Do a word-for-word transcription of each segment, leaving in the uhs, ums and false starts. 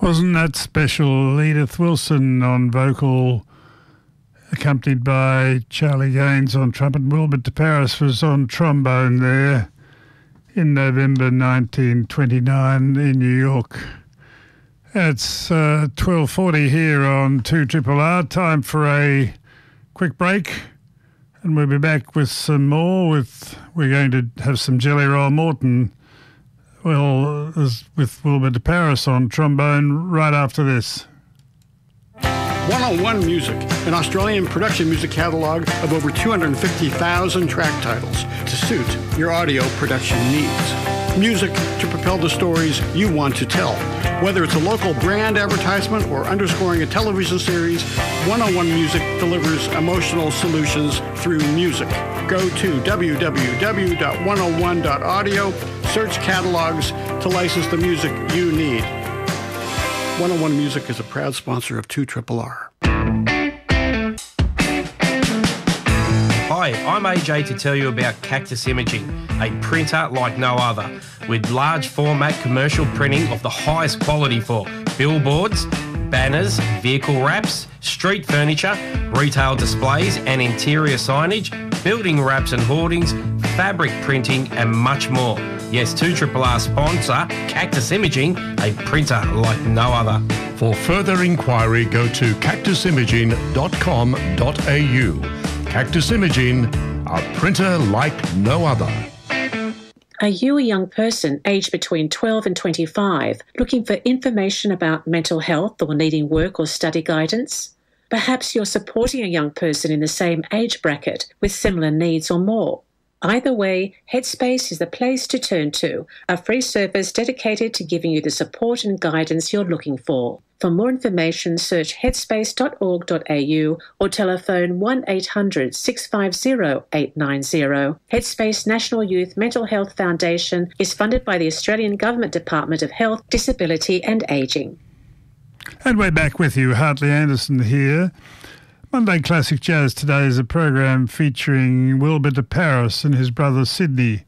Wasn't that special? Edith Wilson on vocal, accompanied by Charlie Gaines on trumpet. Wilbert de Paris was on trombone there in November nineteen twenty-nine in New York. It's uh, twelve forty here on two R R R. Time for a quick break, and we'll be back with some more. With we're going to have some Jelly Roll Morton. Well, with Wilbur de Paris on trombone right after this. one oh one Music, an Australian production music catalogue of over two hundred fifty thousand track titles to suit your audio production needs. Music to propel the stories you want to tell. Whether it's a local brand advertisement or underscoring a television series, one oh one Music delivers emotional solutions through music. Go to w w w dot one oh one dot audio, search catalogs to license the music you need. one oh one Music is a proud sponsor of two R R R. Hi, I'm A J to tell you about Cactus Imaging, a printer like no other, with large format commercial printing of the highest quality for billboards, banners, vehicle wraps, street furniture, retail displays and interior signage, building wraps and hoardings, fabric printing and much more. Yes, two R R R sponsor, Cactus Imaging, a printer like no other. For further inquiry, go to cactus imaging dot com dot a u. Cactus Imaging, a printer like no other. Are you a young person aged between twelve and twenty-five looking for information about mental health or needing work or study guidance? Perhaps you're supporting a young person in the same age bracket with similar needs or more. Either way, Headspace is the place to turn to, a free service dedicated to giving you the support and guidance you're looking for. For more information, search headspace dot org dot a u or telephone one eight hundred six five zero eight nine zero. Headspace National Youth Mental Health Foundation is funded by the Australian Government Department of Health, Disability and Ageing. And we're back with you, Hartley Anderson here. Monday Classic Jazz today is a program featuring Wilbur de Paris and his brother Sydney.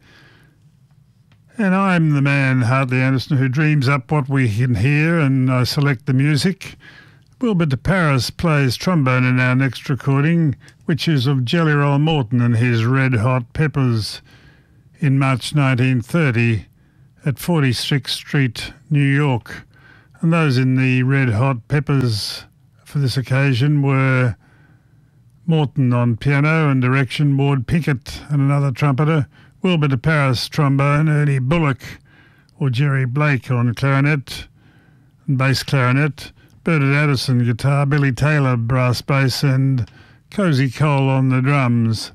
And I'm the man, Hartley Anderson, who dreams up what we can hear, and I select the music. Wilbur de Paris plays trombone in our next recording, which is of Jelly Roll Morton and his Red Hot Peppers in March nineteen thirty at forty-sixth Street, New York. And those in the Red Hot Peppers for this occasion were Morton on piano and direction, Ward Pinkett and another trumpeter, Wilbur de Paris trombone, Ernie Bullock or Jerry Blake on clarinet and bass clarinet, Bernard Addison guitar, Billy Taylor brass bass and Cozy Cole on the drums.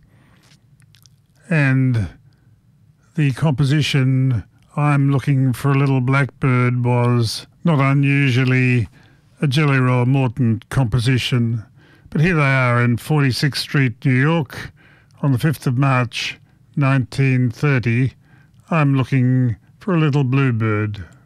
And the composition I'm Looking for a Little Blackbird was not unusually a Jelly Roll Morton composition. But here they are in forty-sixth Street, New York, on the fifth of March, nineteen thirty. I'm Looking for a Little Bluebird.